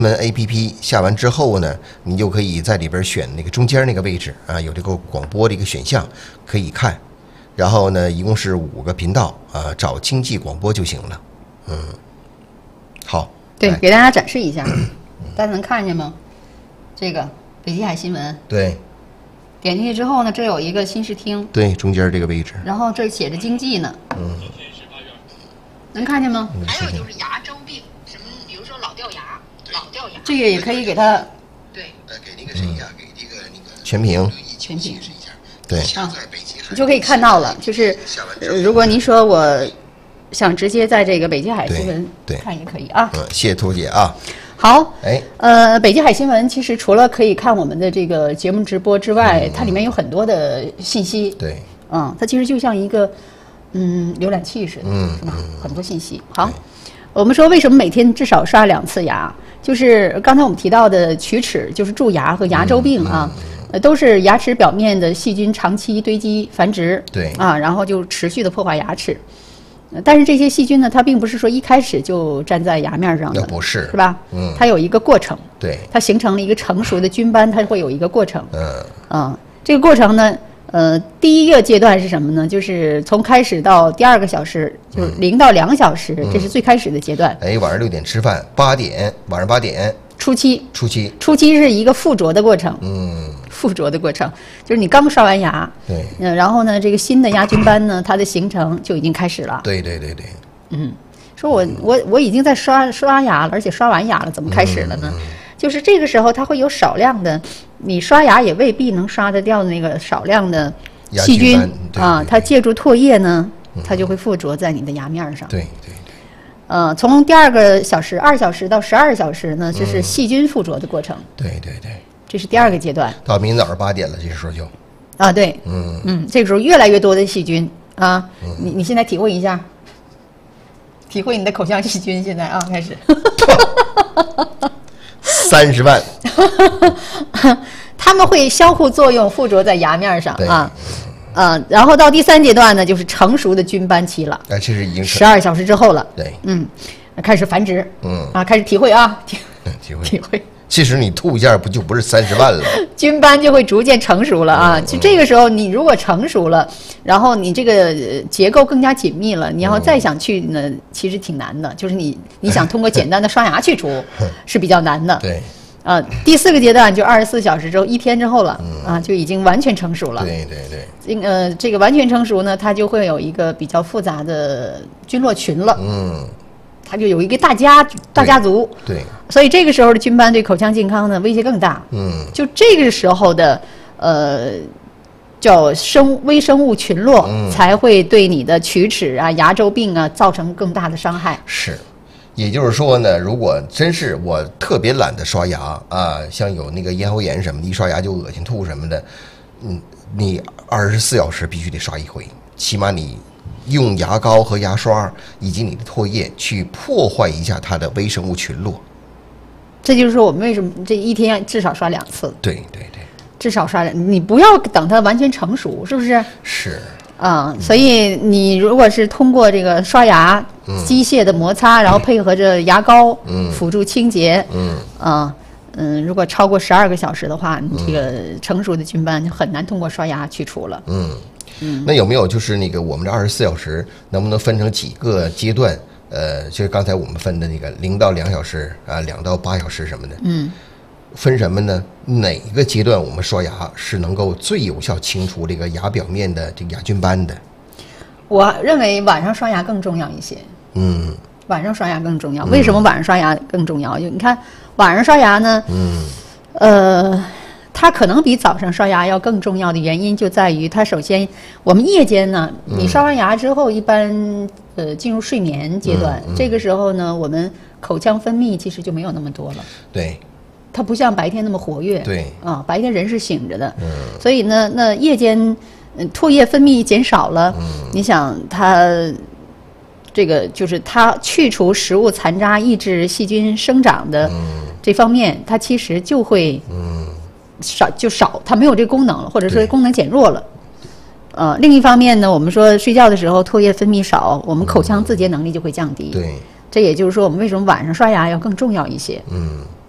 们 APP 下完之后呢，你就可以在里边选那个中间那个位置啊，有这个广播的一个选项可以看。然后呢，一共是5个频道啊，找经济广播就行了。好， 对，给大家展示一下，大家能看见吗？这个北极海新闻。 对。 点进去之后呢，这有一个新视听。 对，中间这个位置。 然后这写着经济呢。能看见吗？ 还有就是牙周病，什么比如说老掉牙。 这个也可以给它。 对。 给那个谁呀？给这个全屏。 全屏。 对。 啊，你就可以看到了。就是如果您说我想直接在这个北极海新闻看也可以啊。 谢谢兔姐啊。 好，北极海新闻其实除了可以看我们的这个节目直播之外，它里面有很多的信息。 对。 它其实就像一个浏览器似的，是吧？很多信息。好，我们说为什么每天至少刷2次牙？就是刚才我们提到的龋齿，就是蛀牙和牙周病啊，都是牙齿表面的细菌长期堆积繁殖， 对啊，然后就持续的破坏牙齿。但是这些细菌呢，它并不是说一开始就站在牙面上的， 不是， 是吧？它有一个过程， 对， 它形成了一个成熟的菌斑，它会有一个过程，这个过程呢，第一个阶段是什么呢？就是从开始到第2个小时，就是0到2小时，这是最开始的阶段。 晚上6点吃饭，8点，晚上8点。初期是一个附着的过程，附着的过程就是你刚刷完牙， 对，然后呢，这个新的牙菌斑呢，它的形成就已经开始了。 对， 说我已经在刷牙了，而且刷完牙了，怎么开始了呢？就是这个时候它会有少量的，你刷牙也未必能刷得掉的那个少量的细菌啊，它借助唾液呢，它就会附着在你的牙面上。 对。 从第2个小时2小时到12小时呢，这是细菌附着的过程。 对， 这是第2个阶段。 到明天早上8点了，这时候就啊，对，这个时候越来越多的细菌啊，你现在体会一下，体会你的口腔细菌现在啊，开始 30万， 它们会相互作用，附着在牙面上啊。然后到第3阶段呢，就是成熟的菌斑期了。 这是已经 12小时之后了。 对， 开始繁殖。开始体会啊，体会。 其实你吐一下，就不是30万了。 菌斑就会逐渐成熟了啊。就这个时候，你如果成熟了，然后你这个结构更加紧密了，你要再想去呢，其实挺难的。就是你想通过简单的刷牙去除，是比较难的。 对。 第4个阶段就24小时之后，1天之后了就已经完全成熟了。 对。 这个完全成熟呢，它就会有一个比较复杂的菌落群了。它就有一个大家族。 对。 所以这个时候的菌斑对口腔健康呢威胁更大。就这个时候的叫微生物群落才会对你的龋齿啊、牙周病啊造成更大的伤害。 是。也就是说呢，如果真是我特别懒得刷牙啊，像有那个咽喉炎什么的，一刷牙就恶心吐什么的，你24小时必须得刷1回，起码你用牙膏和牙刷以及你的唾液去破坏一下它的微生物群落。 这就是说我们为什么这1天至少刷2次。 对， 至少刷2，你不要等它完全成熟，是不是？ 是。 所以你如果是通过这个刷牙机械的摩擦，然后配合着牙膏辅助清洁，如果超过12个小时的话，你这个成熟的菌斑就很难通过刷牙去除了。 那有没有就是那个我们这24小时能不能分成几个阶段？就是刚才我们分的那个0到2小时啊，2到8小时什么的。分什么呢？哪个阶段我们刷牙是能够最有效清除这个牙表面的这个牙菌斑的？我认为晚上刷牙更重要一些。晚上刷牙更重要。为什么晚上刷牙更重要？你看晚上刷牙呢，它可能比早上刷牙要更重要的原因就在于它首先我们夜间呢，你刷完牙之后一般进入睡眠阶段，这个时候呢，我们口腔分泌其实就没有那么多了。 对。 它不像白天那么活跃。 对。 白天人是醒着的。所以呢，那夜间唾液分泌减少了，你想它这个就是它去除食物残渣、抑制细菌生长的这方面，它其实就会少，它没有这个功能了，或者说功能减弱了。另一方面呢，我们说睡觉的时候唾液分泌少，我们口腔自洁能力就会降低。 对。 这也就是说，我们为什么晚上刷牙要更重要一些。